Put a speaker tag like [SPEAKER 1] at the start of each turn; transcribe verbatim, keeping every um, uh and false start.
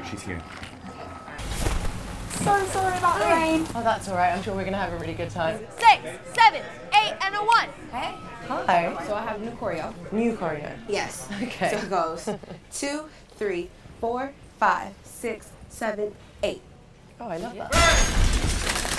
[SPEAKER 1] she's here.
[SPEAKER 2] So sorry about the rain.
[SPEAKER 3] Oh, that's all right. I'm sure we're going to have a really good time.
[SPEAKER 4] Six, seven, eight, and a one.
[SPEAKER 2] Hey.
[SPEAKER 3] Hi.
[SPEAKER 2] So I have new choreo.
[SPEAKER 3] New choreo.
[SPEAKER 2] Yes.
[SPEAKER 3] Okay.
[SPEAKER 2] So it goes two, three, four, five, six, seven, eight.
[SPEAKER 3] Oh, I love that.